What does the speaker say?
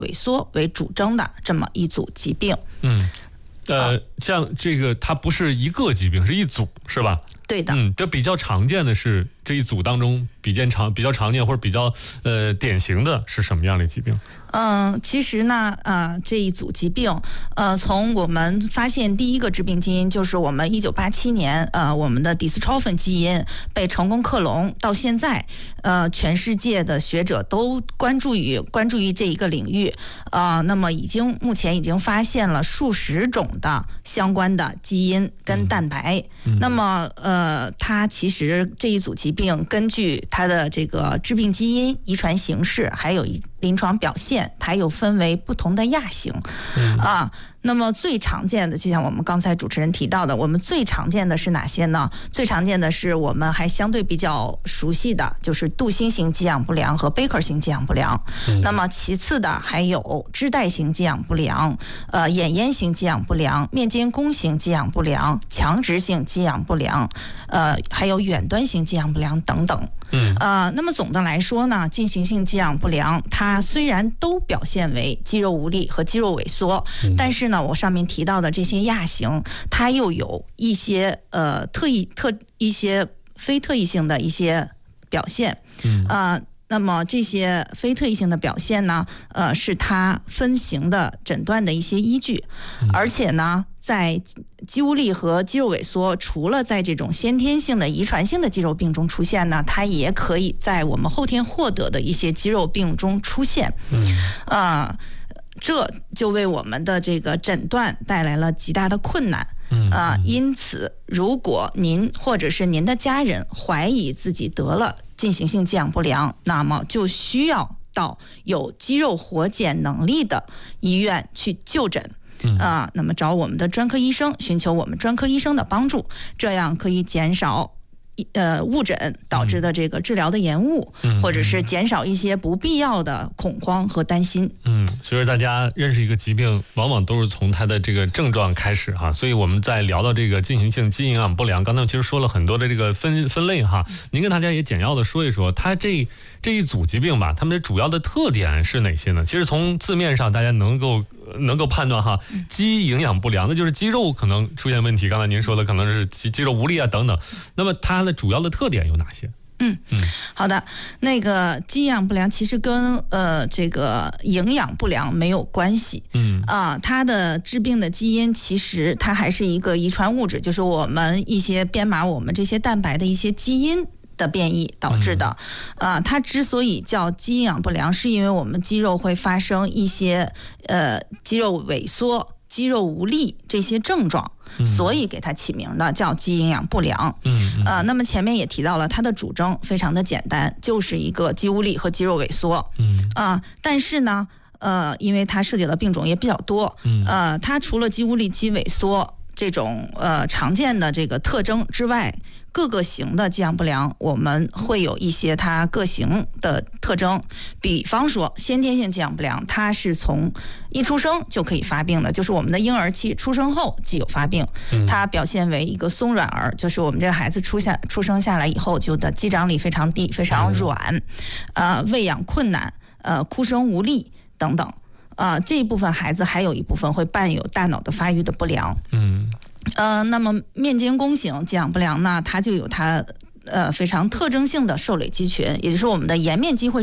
萎缩为主征的这么一组疾病。 像这个它不是一个疾病，是一组，是吧？ 对的。 这比较常见的是这一组当中比较常见或者比较典型的是什么样的疾病？ 其实呢，这一组疾病，从我们发现第一个致病基因，就是我们1987年，我们的 dystrophin 基因被成功克隆，到现在，全世界的学者都关注于这一个领域，那么目前已经发现了数十种的相关的基因跟蛋白。那么，它其实这一组疾病根据它的这个致病基因、遗传形式，还有临床表现，它又分为不同的亚型。那么最常见的，就像我们刚才主持人提到的，我们最常见的是哪些呢？最常见的是我们还相对比较熟悉的，就是杜欣型给养不良和贝克型给养不良。那么其次的还有肢带型给养不良、眼咽型给养不良、面间弓型给养不良、强直性给养不良，还有远端型给养不良等等。那么总的来说呢，进行性给养不良，它虽然都表现为肌肉无力和肌肉萎缩，但是呢，我上面提到的这些亚型，它又有一些一些非特异性的一些表现。那么这些非特异性的表现呢，是它分型的诊断的一些依据，而且呢，在肌无力和肌肉萎缩，除了在这种先天性的遗传性的肌肉病中出现呢，它也可以在我们后天获得的一些肌肉病中出现。这就为我们的这个诊断带来了极大的困难。因此，如果您或者是您的家人怀疑自己得了进行性给养不良，那么就需要到有肌肉活检能力的医院去就诊。那么找我们的专科医生，寻求我们专科医生的帮助，这样可以减少误诊导致的这个治疗的延误，或者是减少一些不必要的恐慌和担心。 所以大家认识一个疾病，往往都是从它的这个症状开始哈。所以我们在聊到这个进行性肌营养不良，刚才其实说了很多的这个分类哈。您跟大家也简要的说一说，它这一组疾病吧，它们的主要的特点是哪些呢？其实从字面上大家能够判断哈，肌营养不良，那就是肌肉可能出现问题。刚才您说的可能是肌肉无力啊等等。那么它的主要的特点有哪些？ 好的，那个肌营养不良其实跟这个营养不良没有关系。它的致病的基因其实它还是一个遗传物质，就是我们一些编码我们这些蛋白的一些基因的变异导致的。它之所以叫肌营养不良，是因为我们肌肉会发生一些肌肉萎缩、肌肉无力这些症状，所以给它起名的叫肌营养不良。那么前面也提到了，它的主征非常的简单，就是一个肌无力和肌肉萎缩。但是呢，因为它涉及的病种也比较多，它除了肌无力、肌萎缩这种常见的这个特征之外，各个型的肌养不良我们会有一些它各型的特征。比方说先天性肌养不良，它是从一出生就可以发病的，就是我们的婴儿期出生后即有发病。它表现为一个松软儿，就是我们这个孩子出生下来以后就的肌张力非常低，非常软，喂养困难，哭声无力等等。这一部分孩子还有一部分会伴有大脑的发育的不良。那么面间弓型肌养不良呢，它就有它非常特征性的受累肌群，也就是我们的颜面肌会